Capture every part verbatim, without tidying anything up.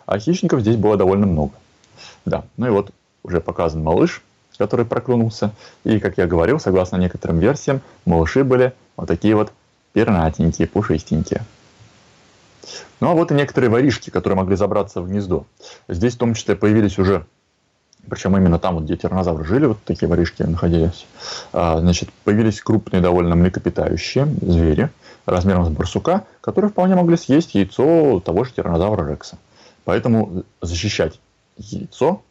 а хищников здесь было довольно много. Да, ну и вот уже показан малыш, который проклюнулся. И, как я говорил, согласно некоторым версиям, малыши были вот такие вот пернатенькие, пушистенькие. Ну а вот и некоторые воришки, которые могли забраться в гнездо. Здесь в том числе появились уже, причем именно там, вот, где тираннозавры жили, вот такие воришки находились, значит, появились крупные довольно млекопитающие звери размером с барсука, которые вполне могли съесть яйцо того же тираннозавра Рекса. Поэтому защищать яйцо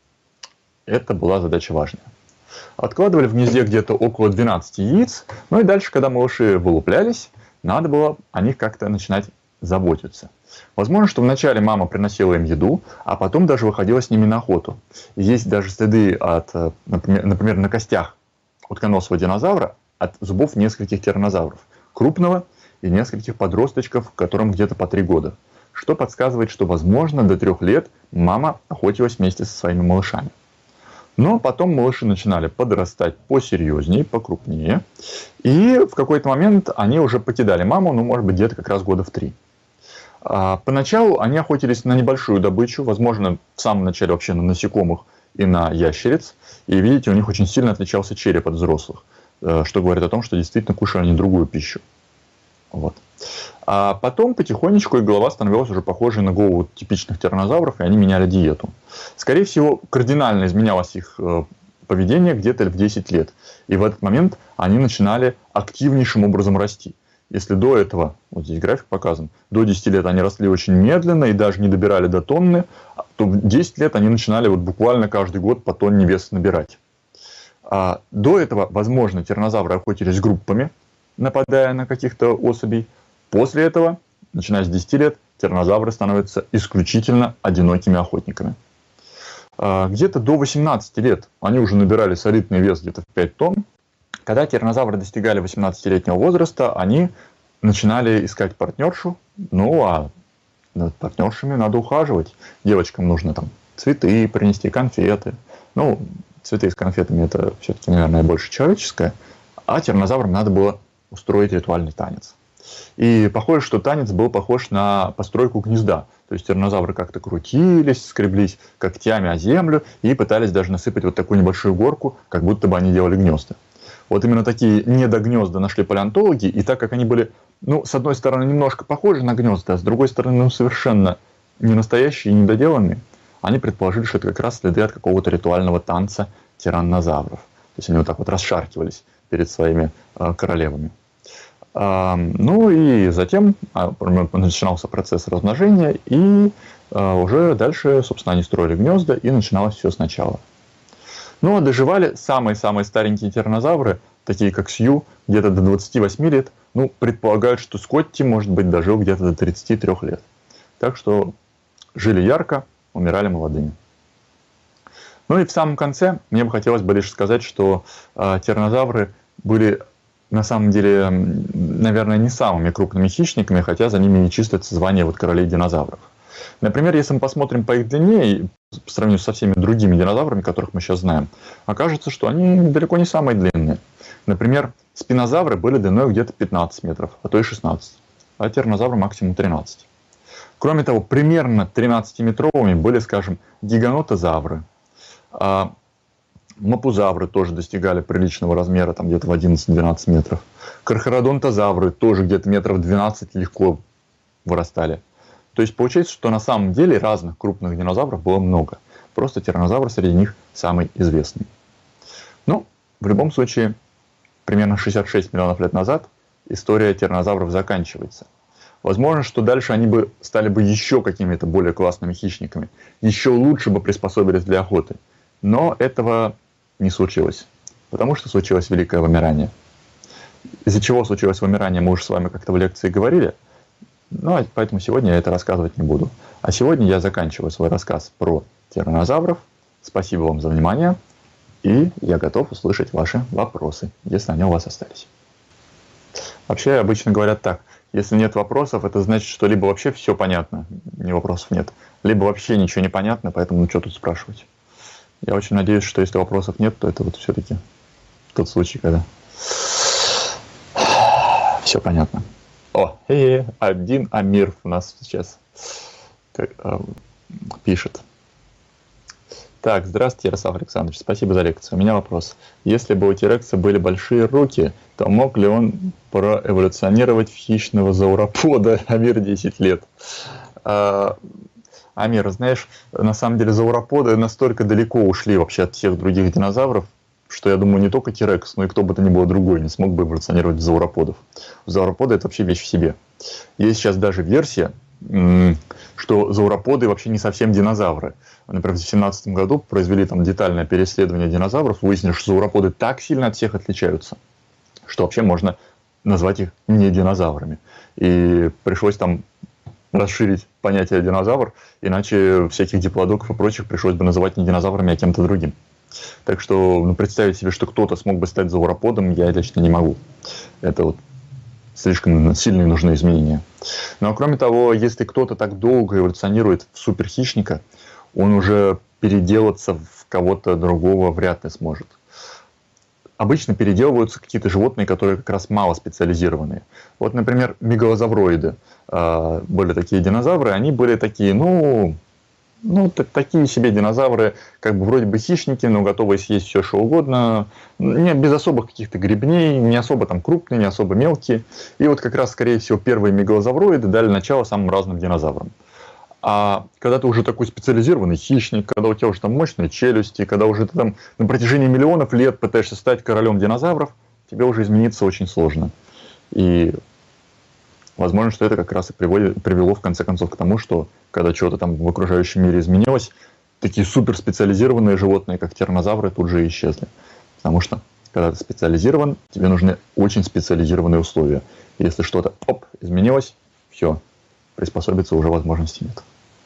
— это была задача важная. Откладывали в гнезде где-то около двенадцати яиц, ну и дальше, когда малыши вылуплялись, надо было о них как-то начинать заботиться. Возможно, что вначале мама приносила им еду, а потом даже выходила с ними на охоту. И есть даже следы, от, например, например, на костях утконосого динозавра от зубов нескольких тираннозавров. Крупного и нескольких подросточков, которым где-то по три года. Что подсказывает, что, возможно, до трех лет мама охотилась вместе со своими малышами. Но потом малыши начинали подрастать посерьезнее, покрупнее. И в какой-то момент они уже покидали маму, ну, может быть, где-то как раз года в три. А поначалу они охотились на небольшую добычу, возможно, в самом начале вообще на насекомых и на ящериц. И видите, у них очень сильно отличался череп от взрослых, что говорит о том, что действительно кушали они другую пищу. Вот. А потом потихонечку их голова становилась уже похожей на голову типичных тираннозавров, и они меняли диету. Скорее всего, кардинально изменялось их поведение где-то в десять лет. И в этот момент они начинали активнейшим образом расти. Если до этого, вот здесь график показан, до десяти лет они росли очень медленно и даже не добирали до тонны, то в десять лет они начинали вот буквально каждый год по тонне веса набирать. А до этого, возможно, тираннозавры охотились группами, нападая на каких-то особей. После этого, начиная с десяти лет, тираннозавры становятся исключительно одинокими охотниками. Где-то до восемнадцати лет они уже набирали солидный вес где-то в пять тонн. Когда тираннозавры достигали восемнадцатилетнего возраста, они начинали искать партнершу. Ну, а над партнершами надо ухаживать. Девочкам нужно там цветы принести, конфеты. Ну, цветы с конфетами — это все-таки, наверное, больше человеческое. А тираннозаврам надо было устроить ритуальный танец. И похоже, что танец был похож на постройку гнезда. То есть тираннозавры как-то крутились, скреблись когтями о землю и пытались даже насыпать вот такую небольшую горку, как будто бы они делали гнезда. Вот именно такие недогнезда нашли палеонтологи, и так как они были, ну, с одной стороны, немножко похожи на гнезда, а с другой стороны, ну, совершенно не настоящие и недоделанные, они предположили, что это как раз следы от какого-то ритуального танца тираннозавров. То есть они вот так вот расшаркивались перед своими э, королевами. А, ну и затем а, начинался процесс размножения, и а, уже дальше, собственно, они строили гнезда, и начиналось все сначала. Ну, а доживали самые-самые старенькие тираннозавры, такие как Сью, где-то до двадцати восьми лет. Ну, предполагают, что Скотти, может быть, дожил где-то до тридцати трёх лет. Так что жили ярко, умирали молодыми. Ну и в самом конце мне бы хотелось бы лишь сказать, что э, тираннозавры были на самом деле, наверное, не самыми крупными хищниками, хотя за ними не числится звание вот королей динозавров. Например, если мы посмотрим по их длине, по сравнению со всеми другими динозаврами, которых мы сейчас знаем, окажется, что они далеко не самые длинные. Например, спинозавры были длиной где-то пятнадцать метров, а то и шестнадцать, а тираннозавры максимум тринадцать. Кроме того, примерно тринадцатиметровыми были, скажем, гиганотозавры. А мапузавры тоже достигали приличного размера, там где-то в одиннадцать-двенадцать метров. Кархародонтозавры тоже где-то метров двенадцать легко вырастали. То есть получается, что на самом деле разных крупных динозавров было много. Просто тираннозавр среди них самый известный. Ну, в любом случае, примерно шестьдесят шесть миллионов лет назад история тираннозавров заканчивается. Возможно, что дальше они бы стали бы еще какими-то более классными хищниками, еще лучше бы приспособились для охоты. Но этого не случилось, потому что случилось великое вымирание. Из-за чего случилось вымирание, мы уже с вами как-то в лекции говорили. Ну, поэтому сегодня я это рассказывать не буду. А сегодня я заканчиваю свой рассказ про тираннозавров. Спасибо вам за внимание. И я готов услышать ваши вопросы, если они у вас остались. Вообще обычно говорят так. Если нет вопросов, это значит, что либо вообще все понятно, ни вопросов нет, либо вообще ничего не понятно, поэтому ну что тут спрашивать. Я очень надеюсь, что если вопросов нет, то это вот все-таки тот случай, когда все понятно. О, хе-хе, один Амир у нас сейчас пишет. Так, здравствуйте, Ярослав Александрович, спасибо за лекцию. У меня вопрос. Если бы у Тирекса были большие руки, то мог ли он проэволюционировать в хищного зауропода? Амир, десять лет. А, Амир, знаешь, на самом деле зауроподы настолько далеко ушли вообще от всех других динозавров, что я думаю, не только Тирекс, но и кто бы то ни было другой не смог бы эволюционировать в зауроподов. Зауроподы — это вообще вещь в себе. Есть сейчас даже версия, что зауроподы вообще не совсем динозавры. Например, в две тысячи семнадцатом году произвели там детальное переследование динозавров, выяснили, что зауроподы так сильно от всех отличаются, что вообще можно назвать их не динозаврами. И пришлось там расширить понятие динозавр, иначе всяких диплодоков и прочих пришлось бы называть не динозаврами, а кем-то другим. Так что ну, представить себе, что кто-то смог бы стать зауроподом, я лично не могу. Это вот слишком сильные нужны изменения. Но кроме того, если кто-то так долго эволюционирует в суперхищника, он уже переделаться в кого-то другого вряд ли сможет. Обычно переделываются какие-то животные, которые как раз мало специализированные. Вот, например, мегалозавроиды, были такие динозавры, они были такие, ну... Ну, такие себе динозавры, как бы вроде бы хищники, но готовые съесть все, что угодно. Не, без особых каких-то гребней, не особо там крупные, не особо мелкие. И вот как раз, скорее всего, первые мегалозавроиды дали начало самым разным динозаврам. А когда ты уже такой специализированный хищник, когда у тебя уже там мощные челюсти, когда уже ты там на протяжении миллионов лет пытаешься стать королем динозавров, тебе уже измениться очень сложно. И возможно, что это как раз и приводит, привело в конце концов к тому, что когда что-то там в окружающем мире изменилось, такие суперспециализированные животные, как тираннозавры, тут же исчезли. Потому что, когда ты специализирован, тебе нужны очень специализированные условия. Если что-то, оп, изменилось, все, приспособиться уже возможности нет.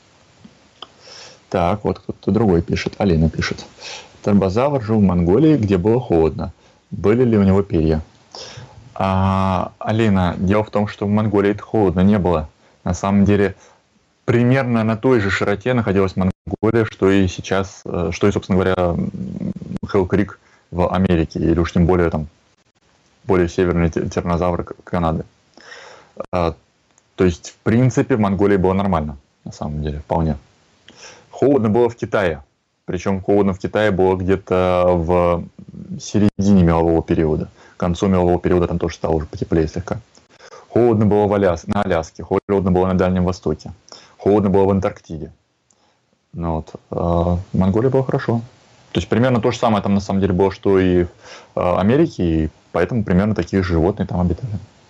Так, вот кто-то другой пишет, Алина пишет. Тарбозавр жил в Монголии, где было холодно. Были ли у него перья? А, Алина, дело в том, что в Монголии это холодно не было. На самом деле, примерно на той же широте находилась Монголия, что и сейчас, что и, собственно говоря, Хелл-Крик в Америке, или уж тем более там более северные тираннозавры Канады. А, то есть, в принципе, в Монголии было нормально, на самом деле, вполне. Холодно было в Китае. Причем холодно в Китае было где-то в середине мелового периода. К концу мелового периода там тоже стало уже потеплее слегка. Холодно было в Аляс... на Аляске, холодно было на Дальнем Востоке, холодно было в Антарктиде. Ну, вот. А в Монголии было хорошо. То есть примерно то же самое там на самом деле было, что и в Америке, и поэтому примерно такие же животные там обитали.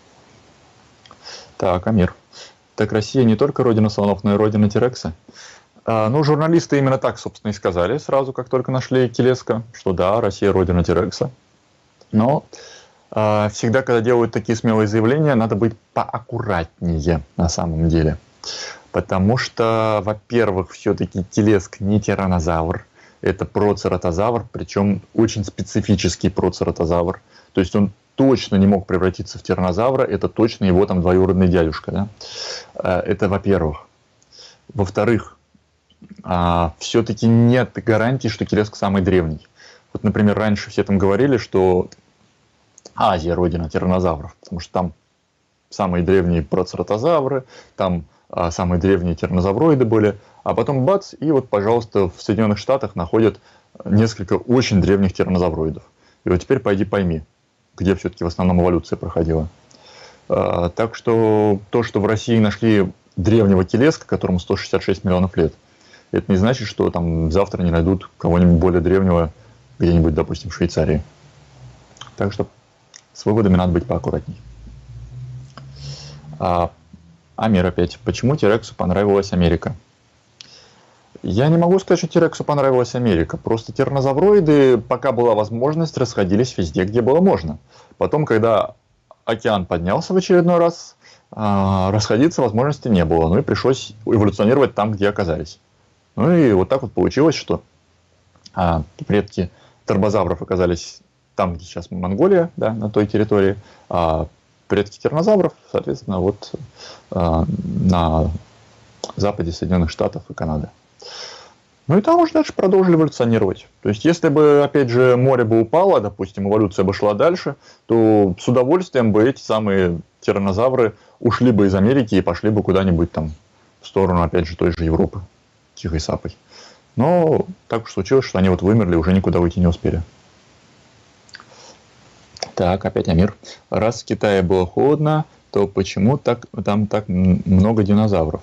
Так, Амир. Так Россия не только родина слонов, но и родина Тирекса. А, ну, журналисты именно так, собственно, и сказали сразу, как только нашли Келеско, что да, Россия родина Тирекса. Но э, всегда, когда делают такие смелые заявления, надо быть поаккуратнее на самом деле. Потому что, во-первых, все-таки Телеск не тираннозавр, это процератозавр, причем очень специфический процератозавр. То есть он точно не мог превратиться в тираннозавра, это точно его там двоюродный дядюшка. Да? Э, это во-первых. Во-вторых, э, все-таки нет гарантии, что Телеск самый древний. Вот, например, раньше все там говорили, что Азия родина тираннозавров, потому что там самые древние процератозавры, там а, самые древние тираннозавроиды были, а потом бац, и вот, пожалуйста, в Соединенных Штатах находят несколько очень древних тираннозавроидов. И вот теперь пойди пойми, где все-таки в основном эволюция проходила. А, так что то, что в России нашли древнего Келеска, которому сто шестьдесят шесть миллионов лет, это не значит, что там завтра не найдут кого-нибудь более древнего где-нибудь, допустим, в Швейцарии. Так что с выводами надо быть поаккуратней. А, Амир опять. Почему Тирексу понравилась Америка? Я не могу сказать, что Тирексу понравилась Америка. Просто тираннозавроиды, пока была возможность, расходились везде, где было можно. Потом, когда океан поднялся в очередной раз, а, расходиться возможности не было. Ну и пришлось эволюционировать там, где оказались. Ну и вот так вот получилось, что а, предки тарбозавров оказались там, где сейчас Монголия, да, на той территории, а предки тираннозавров, соответственно, вот а, на западе Соединенных Штатов и Канады. Ну и там уже дальше продолжили эволюционировать. То есть, если бы, опять же, море бы упало, допустим, эволюция бы шла дальше, то с удовольствием бы эти самые тираннозавры ушли бы из Америки и пошли бы куда-нибудь там в сторону, опять же, той же Европы. тихой сапой. Но так уж случилось, что они вот вымерли, уже никуда уйти не успели. Так, опять Амир. Раз в Китае было холодно, то почему так, там так много динозавров?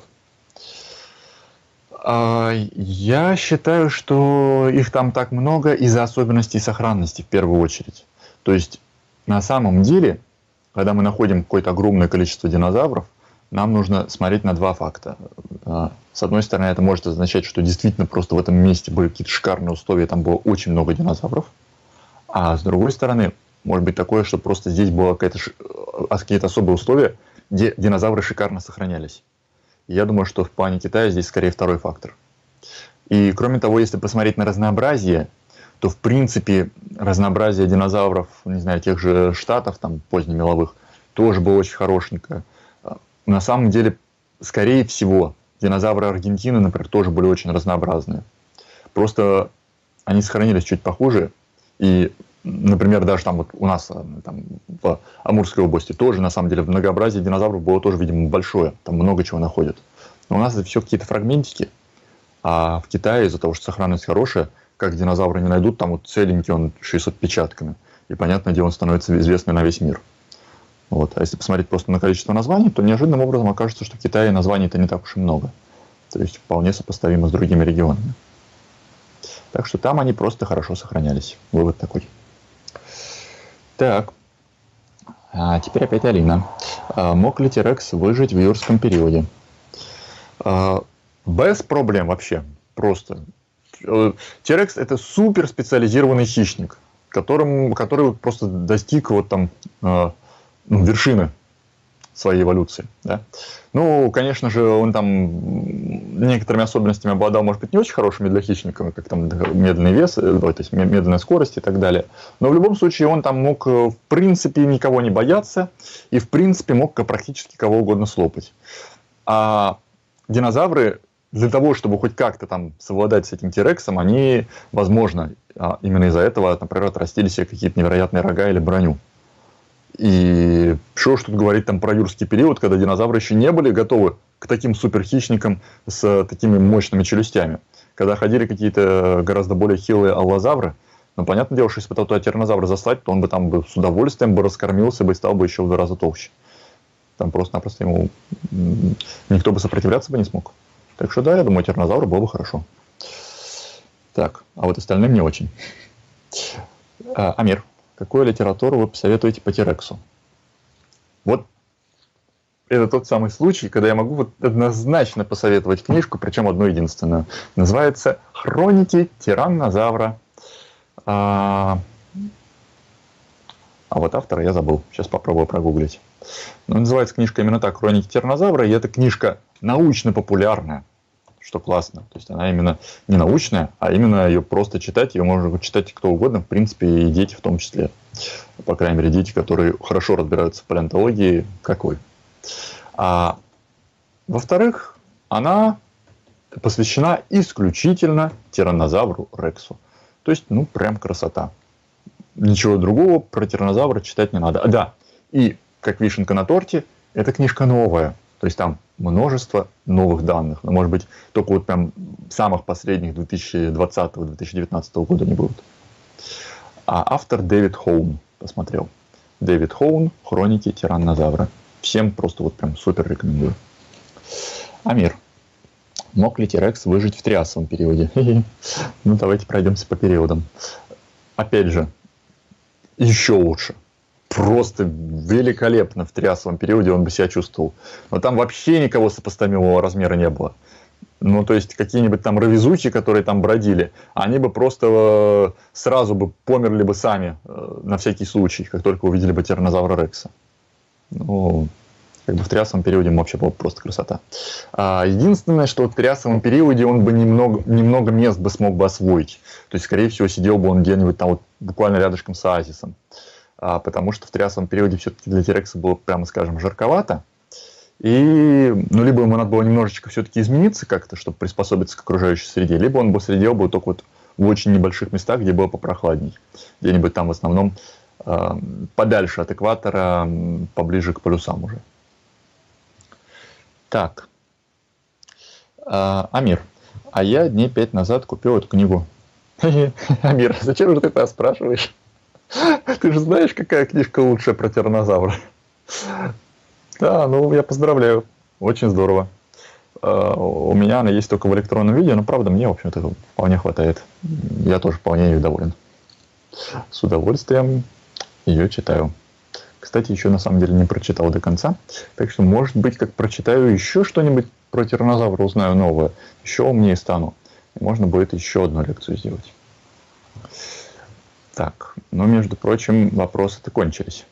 Я считаю, что их там так много из-за особенностей сохранности в первую очередь. То есть на самом деле, когда мы находим какое-то огромное количество динозавров, нам нужно смотреть на два факта. С одной стороны, это может означать, что действительно просто в этом месте были какие-то шикарные условия, там было очень много динозавров. А с другой стороны, может быть такое, что просто здесь было какие-то особые условия, где динозавры шикарно сохранялись. Я думаю, что в плане Китая здесь скорее второй фактор. И кроме того, если посмотреть на разнообразие, то в принципе разнообразие динозавров, не знаю, тех же штатов, там, позднемеловых, тоже было очень хорошенькое. На самом деле, скорее всего, динозавры Аргентины, например, тоже были очень разнообразные. Просто они сохранились чуть похуже. И, например, даже там вот у нас там, в Амурской области тоже, на самом деле, многообразие динозавров было тоже, видимо, большое. Там много чего находят. Но у нас это все какие-то фрагментики. А в Китае из-за того, что сохранность хорошая, как динозавры не найдут, там вот целенький он еще и с отпечатками. И понятно, где он становится известным на весь мир. Вот. А если посмотреть просто на количество названий, то неожиданным образом окажется, что в Китае названий-то не так уж и много. То есть вполне сопоставимо с другими регионами. Так что там они просто хорошо сохранялись. Вывод такой. Так. А теперь опять Алина. А мог ли T-Rex выжить в юрском периоде? А, без проблем вообще. Просто. T-Rex это супер специализированный хищник, которым, который просто достиг вот там вершины своей эволюции. Да? Ну, конечно же, он там некоторыми особенностями обладал, может быть, не очень хорошими для хищника, как там медленный вес, то есть медленная скорость и так далее. Но в любом случае он там мог, в принципе, никого не бояться и, в принципе, мог практически кого угодно слопать. А динозавры для того, чтобы хоть как-то там совладать с этим T-Рексом, они, возможно, именно из-за этого, например, отрастили себе какие-то невероятные рога или броню. И что ж тут говорить там про юрский период, когда динозавры еще не были готовы к таким суперхищникам с такими мощными челюстями. Когда ходили какие-то гораздо более хилые аллозавры, ну, понятное дело, что если бы этого тираннозавра заслать, то он бы там бы с удовольствием бы раскормился бы и стал бы еще в два раза толще. Там просто-напросто ему никто бы сопротивляться бы не смог. Так что да, я думаю, тираннозавру было бы хорошо. Так, а вот остальным не очень. А, Амир. Какую литературу вы посоветуете по T-Рексу? Вот это тот самый случай, когда я могу вот однозначно посоветовать книжку, причем одну единственную. Называется «Хроники тираннозавра». А, а вот автора я забыл. Сейчас попробую прогуглить. Но называется книжка именно так «Хроники тираннозавра». И эта книжка научно-популярная, что классно. То есть она именно не научная, а именно ее просто читать. Ее можно читать кто угодно, в принципе, и дети в том числе. По крайней мере, дети, которые хорошо разбираются в палеонтологии, как вы. А, во-вторых, она посвящена исключительно тираннозавру Рексу. То есть, ну, прям красота. Ничего другого про тираннозавра читать не надо. А, да, и как вишенка на торте, эта книжка новая. То есть там множество новых данных. Но, может быть, только вот прям самых последних две тысячи двадцатого — две тысячи девятнадцатого года не будут. А автор Дэвид Хоун посмотрел. Дэвид Хоун «Хроники тираннозавра». Всем просто вот прям супер рекомендую. Амир. Мог ли T-Рекс выжить в триасовом периоде? Ну, давайте пройдемся по периодам. Опять же, еще лучше. Просто великолепно в триасовом периоде он бы себя чувствовал. Но там вообще никого сопоставимого размера не было. Ну, то есть, какие-нибудь там равизухи, которые там бродили, они бы просто сразу бы померли бы сами, на всякий случай, как только увидели бы тираннозавра Рекса. Ну, как бы в триасовом периоде вообще была просто красота. А единственное, что в триасовом периоде он бы немного, немного мест бы смог бы освоить. То есть, скорее всего, сидел бы он где-нибудь там вот буквально рядышком с оазисом. А, потому что в триасовом периоде все-таки для T-Рекса было, прямо скажем, жарковато. И, ну, либо ему надо было немножечко все-таки измениться как-то, чтобы приспособиться к окружающей среде, либо он бы сидел бы только вот в очень небольших местах, где было попрохладней. Где-нибудь там в основном э, подальше от экватора, поближе к полюсам уже. Так. Э, Амир. А я дней пять назад купил эту книгу. Амир, зачем же ты это спрашиваешь? Ты же знаешь, какая книжка лучшая про тираннозавра? Да, ну я поздравляю. Очень здорово. У меня она есть только в электронном виде, но правда мне, в общем-то, вполне хватает. Я тоже вполне ею доволен. С удовольствием ее читаю. Кстати, еще на самом деле не прочитал до конца. Так что, может быть, как прочитаю еще что-нибудь про тираннозавра, узнаю новое, еще умнее стану. И можно будет еще одну лекцию сделать. Так, ну, между прочим, вопросы-то кончились.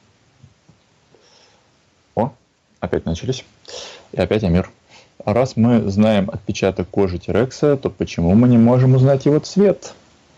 О, опять начались. И опять Амир. А раз мы знаем отпечаток кожи T-рекса, то почему мы не можем узнать его цвет?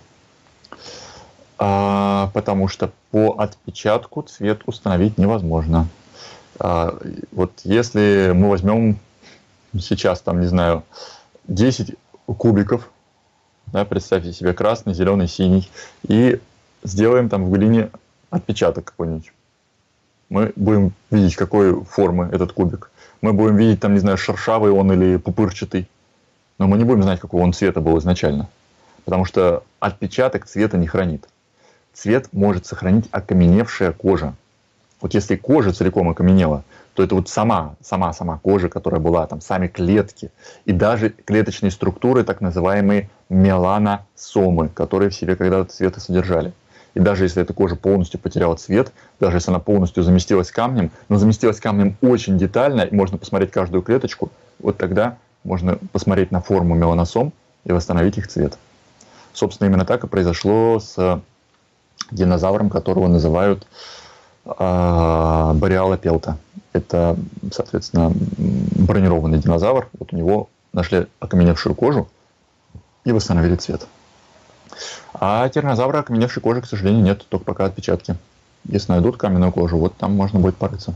А, потому что по отпечатку цвет установить невозможно. А, вот если мы возьмем сейчас, там, не знаю, десять кубиков, да, представьте себе красный, зеленый, синий, и сделаем там в глине отпечаток какой-нибудь. Мы будем видеть, какой формы этот кубик. Мы будем видеть, там, не знаю, шершавый он или пупырчатый. Но мы не будем знать, какого он цвета был изначально. Потому что отпечаток цвета не хранит. Цвет может сохранить окаменевшая кожа. Вот если кожа целиком окаменела, то это вот сама, сама, сама кожа, которая была, там, сами клетки. И даже клеточные структуры, так называемые меланосомы, которые в себе когда-то цвета содержали. И даже если эта кожа полностью потеряла цвет, даже если она полностью заместилась камнем, но заместилась камнем очень детально, и можно посмотреть каждую клеточку, вот тогда можно посмотреть на форму меланосом и восстановить их цвет. Собственно, именно так и произошло с динозавром, которого называют э, Бориалопелта. Это, соответственно, бронированный динозавр. Вот у него нашли окаменевшую кожу и восстановили цвет. А тираннозавра окаменевшей кожи, к сожалению, нет, только пока отпечатки. Если найдут каменную кожу, вот там можно будет порыться.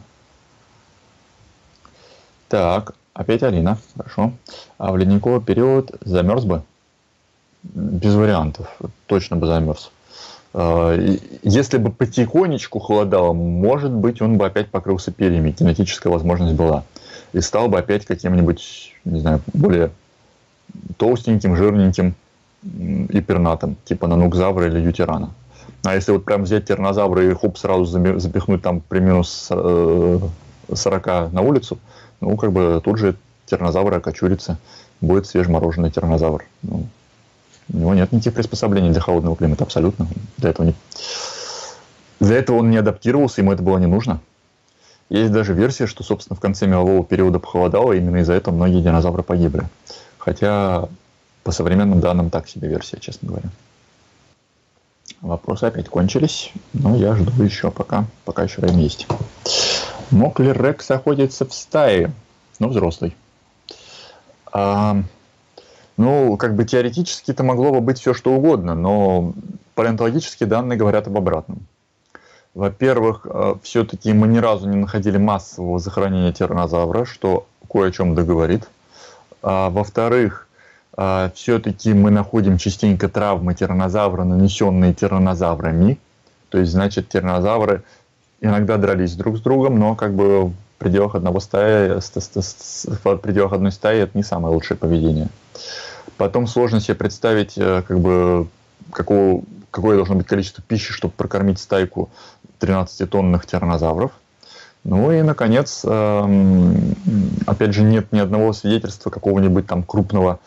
Так, опять Алина, хорошо. А в ледниковый период замерз бы? Без вариантов, точно бы замерз. Если бы потихонечку холодало, может быть, он бы опять покрылся перьями, кинетическая возможность была. И стал бы опять каким-нибудь, не знаю, более толстеньким, жирненьким и пернатым, типа нанукзавра или ютирана. А если вот прям взять тираннозавра и хоп, сразу запихнуть там при минус сорока на улицу, ну, как бы тут же тираннозавр окочурится, будет свежемороженый тираннозавр. Ну, у него нет никаких приспособлений для холодного климата, абсолютно. Для этого, не... для этого он не адаптировался, ему это было не нужно. Есть даже версия, что, собственно, в конце мелового периода похолодало, и именно из-за этого многие динозавры погибли. Хотя, по современным данным, так себе версия, честно говоря. Вопросы опять кончились, но я жду еще пока, пока еще время есть. Мог ли Рекс охотиться в стае? Ну, взрослый. А... Ну, как бы теоретически это могло бы быть все что угодно, но палеонтологические данные говорят об обратном. Во-первых, все-таки мы ни разу не находили массового захоронения тираннозавра, что кое о чем договорит. А, во-вторых, все-таки мы находим частенько травмы тираннозавра, нанесенные тираннозаврами. То есть, значит, тираннозавры иногда дрались друг с другом, но как бы в пределах одного стаи, в пределах одной стаи это не самое лучшее поведение. Потом сложно себе представить, как бы, какого, какое должно быть количество пищи, чтобы прокормить стайку тринадцатитонных тираннозавров. Ну и, наконец, опять же, нет ни одного свидетельства какого-нибудь там крупного,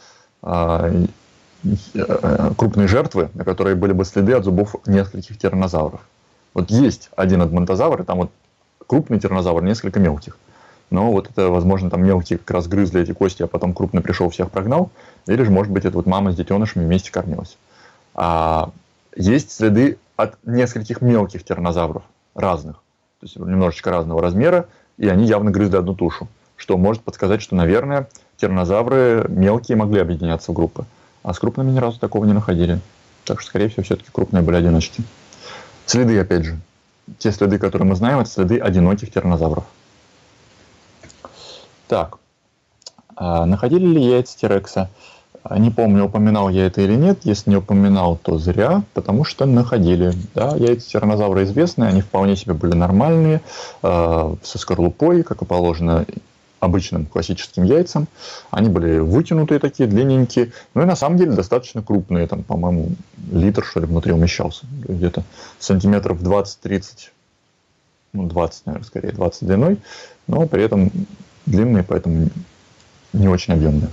крупной жертвы, на которой были бы следы от зубов нескольких тираннозавров. Вот есть один адмантозавр, и там вот крупный тираннозавр, несколько мелких. Но вот это, возможно, там мелкие как раз грызли эти кости, а потом крупный пришел, всех прогнал. Или же, может быть, это вот мама с детенышами вместе кормилась. А есть следы от нескольких мелких тираннозавров, разных. То есть немножечко разного размера, и они явно грызли одну тушу. Что может подсказать, что, наверное, тираннозавры мелкие могли объединяться в группы. А с крупными ни разу такого не находили. Так что, скорее всего, все-таки крупные были одиночки. Следы, опять же. Те следы, которые мы знаем, это следы одиноких тираннозавров. Так, а находили ли яйца T-рекса? Не помню, упоминал я это или нет. Если не упоминал, то зря, потому что находили. Да, яйца тираннозавра известны, они вполне себе были нормальные, э, со скорлупой, как и положено обычным классическим яйцам. Они были вытянутые такие, длинненькие, ну и на самом деле достаточно крупные. Там, по-моему, литр, что ли, внутри умещался. Где-то сантиметров двадцать-тридцать, ну, двадцать, наверное, скорее, двадцать длиной, но при этом длинные, поэтому не очень объемные.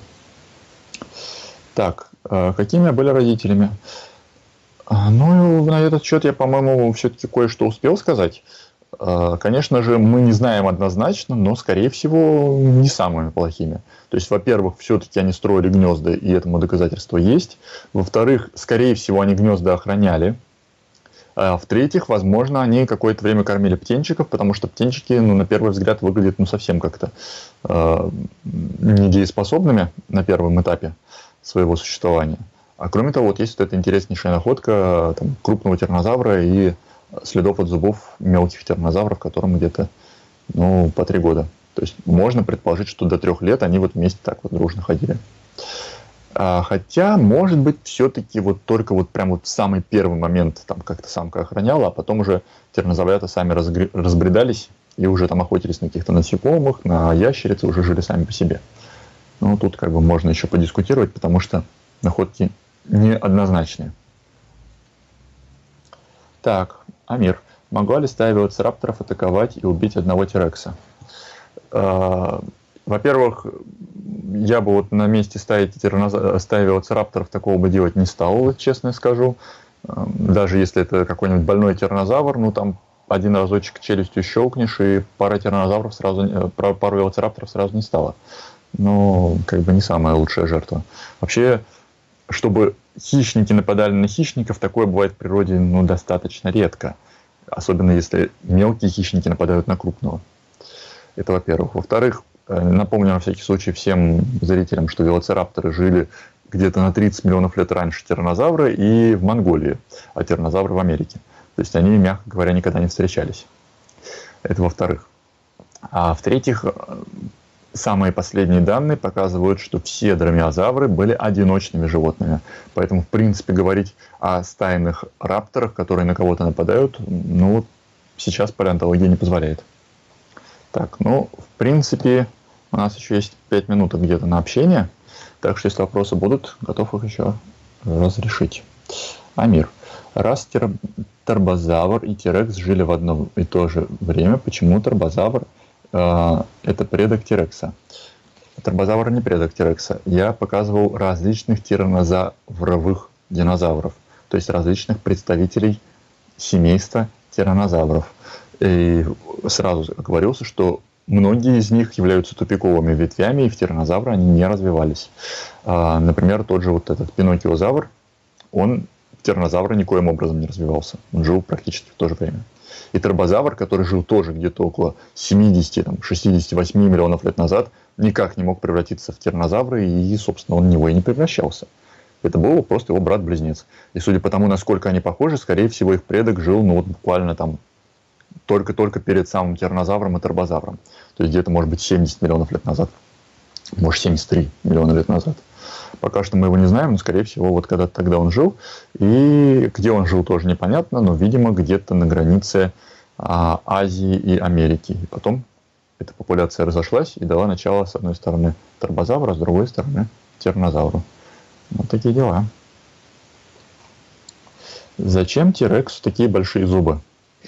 Так, какими были родителями? Ну, на этот счет я, по-моему, все-таки кое-что успел сказать. Конечно же, мы не знаем однозначно, но, скорее всего, не самыми плохими. То есть, во-первых, все-таки они строили гнезда, и этому доказательство есть. Во-вторых, скорее всего, они гнезда охраняли. А в-третьих, возможно, они какое-то время кормили птенчиков, потому что птенчики, ну, на первый взгляд, выглядят ну, совсем как-то э, недееспособными на первом этапе своего существования. А кроме того, вот есть вот эта интереснейшая находка там, крупного тираннозавра и следов от зубов мелких тираннозавров, которым где-то ну, по три года. То есть можно предположить, что до трех лет они вот вместе так вот дружно ходили. А, хотя, может быть, все-таки вот только вот прям вот в самый первый момент там как-то самка охраняла, а потом уже тираннозаврята сами разгр... разбредались и уже там охотились на каких-то насекомых, на ящериц, уже жили сами по себе. Ну, тут как бы можно еще подискутировать, потому что находки неоднозначные. Так, Амир. Могла ли стая велоцирапторов атаковать и убить одного тирекса? Во-первых, я бы вот на месте стаи, стаи велоцирапторов такого бы делать не стал, честно скажу. Даже если это какой-нибудь больной тираннозавр, ну там один разочек челюстью щелкнешь, и пара тираннозавров сразу, пару велоцирапторов сразу не стало. Но как бы не самая лучшая жертва. Вообще, чтобы хищники нападали на хищников, такое бывает в природе ну, достаточно редко. Особенно если мелкие хищники нападают на крупного. Это во-первых. Во-вторых, напомню на всякий случай всем зрителям, что велоцирапторы жили где-то на тридцать миллионов лет раньше тираннозавры и в Монголии, а тираннозавры в Америке. То есть они, мягко говоря, никогда не встречались. Это во-вторых. А в-третьих, самые последние данные показывают, что все дромеозавры были одиночными животными. Поэтому, в принципе, говорить о стайных рапторах, которые на кого-то нападают, ну, сейчас палеонтология не позволяет. Так, ну, в принципе, у нас еще есть пять минут где-то на общение. Так что, если вопросы будут, готов их еще разрешить. Амир. Раз торбозавр и тирекс жили в одно и то же время, почему торбозавр э, это предок тирекса? Торбозавр не предок тирекса. Я показывал различных тираннозавровых динозавров, то есть различных представителей семейства тираннозавров. И сразу оговорился, что многие из них являются тупиковыми ветвями, и в тираннозавра они не развивались. А, например, тот же вот этот пиноккиозавр, он в тираннозавра никоим образом не развивался. Он жил практически в то же время. И торбозавр, который жил тоже где-то около семидесяти-шестидесяти восьми миллионов лет назад, никак не мог превратиться в тираннозавра, и, собственно, он в него и не превращался. Это был просто его брат-близнец. И судя по тому, насколько они похожи, скорее всего, их предок жил ну, вот буквально там только-только перед самым тираннозавром и торбозавром. То есть где-то, может быть, семьдесят миллионов лет назад. Может, семьдесят три миллиона лет назад. Пока что мы его не знаем, но, скорее всего, вот когда-то тогда он жил. И где он жил, тоже непонятно, но, видимо, где-то на границе а, Азии и Америки. И потом эта популяция разошлась и дала начало, с одной стороны, торбозавру, а с другой стороны, тираннозавру. Вот такие дела. Зачем тирексу такие большие зубы?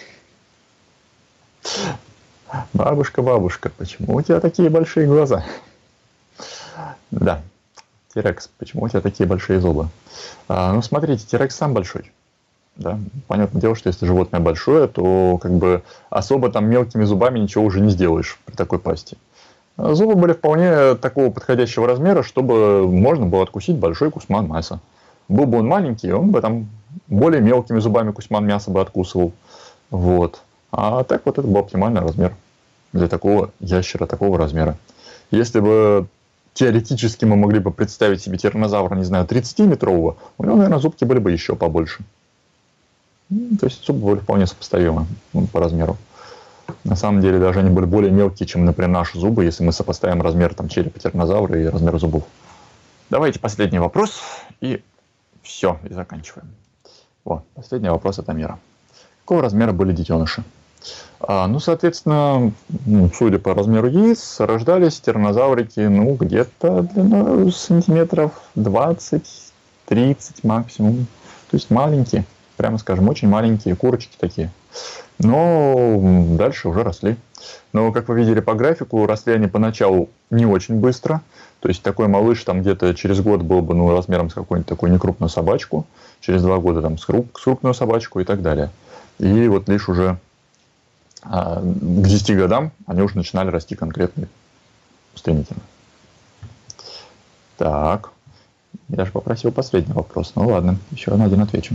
Бабушка, бабушка, почему у тебя такие большие глаза? Да, тирекс, почему у тебя такие большие зубы? А, ну, смотрите, тирекс сам большой. Да? Понятное дело, что если животное большое, то как бы особо там мелкими зубами ничего уже не сделаешь при такой пасти. Зубы были вполне такого подходящего размера, чтобы можно было откусить большой кусман мяса. Был бы он маленький, он бы там более мелкими зубами кусман мяса бы откусывал. Вот. А так вот это был оптимальный размер для такого ящера, такого размера. Если бы теоретически мы могли бы представить себе тираннозавра, не знаю, тридцатиметрового, у него, наверное, зубки были бы еще побольше. То есть зубы были вполне сопоставимы по размеру. На самом деле даже они были более мелкие, чем, например, наши зубы, если мы сопоставим размер там, черепа тираннозавра и размер зубов. Давайте последний вопрос и все, и заканчиваем. О, последний вопрос от Амира. Какого размера были детеныши? А, ну, соответственно, ну, судя по размеру яиц, рождались тираннозаврики, ну, где-то длиной сантиметров двадцать-тридцать максимум. То есть маленькие, прямо скажем, очень маленькие курочки такие. Но дальше уже росли. Но, как вы видели по графику, росли они поначалу не очень быстро. То есть такой малыш там где-то через год был бы, ну, размером с какую-нибудь такую некрупную собачку, через два года там с, круп, с крупную собачку и так далее. И вот лишь уже а, к десяти годам они уже начинали расти конкретно стремительно. Так, я же попросил последний вопрос. Ну ладно, еще на один отвечу.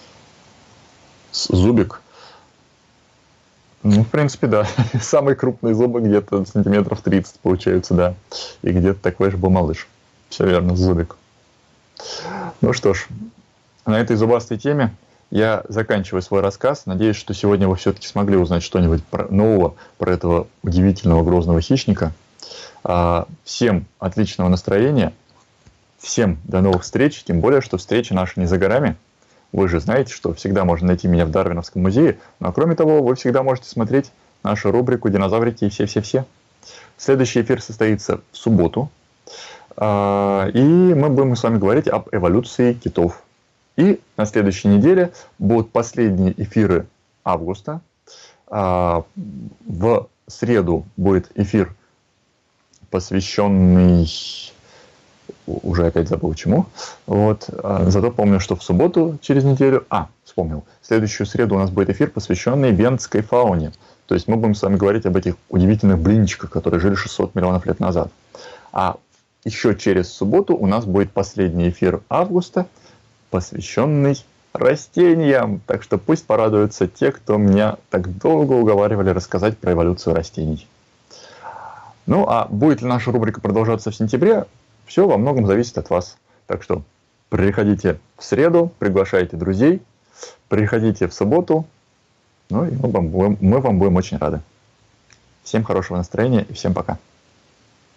Зубик. Ну, в принципе, да. Самый крупный зубы где-то сантиметров тридцать получается, да. И где-то такой же был малыш. Все верно, зубик. Ну что ж, на этой зубастой теме я заканчиваю свой рассказ. Надеюсь, что сегодня вы все-таки смогли узнать что-нибудь нового про этого удивительного грозного хищника. Всем отличного настроения. Всем до новых встреч. Тем более, что встреча наша не за горами. Вы же знаете, что всегда можно найти меня в Дарвиновском музее. Но кроме того, вы всегда можете смотреть нашу рубрику «Динозаврики и все-все-все». Следующий эфир состоится в субботу. И мы будем с вами говорить об эволюции китов. И на следующей неделе будут последние эфиры августа. В среду будет эфир, посвященный... Уже опять забыл чему. Вот. Зато помню, что в субботу через неделю... А, вспомнил. В следующую среду у нас будет эфир, посвященный венской фауне. То есть мы будем с вами говорить об этих удивительных блинчиках, которые жили шестьсот миллионов лет назад. А еще через субботу у нас будет последний эфир августа, посвященный растениям. Так что пусть порадуются те, кто меня так долго уговаривали рассказать про эволюцию растений. Ну, а будет ли наша рубрика продолжаться в сентябре? Все во многом зависит от вас. Так что приходите в среду, приглашайте друзей, приходите в субботу. Ну и мы вам будем, мы вам будем очень рады. Всем хорошего настроения и всем пока.